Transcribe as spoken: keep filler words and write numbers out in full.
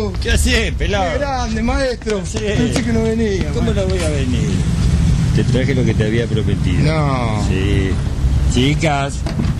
maestro. ¿Qué hacés, pelado? Qué grande, maestro. Sí. Pensé que no venía. ¿Cómo no voy a venir? Te traje lo que te había prometido. No. Sí. Chicas,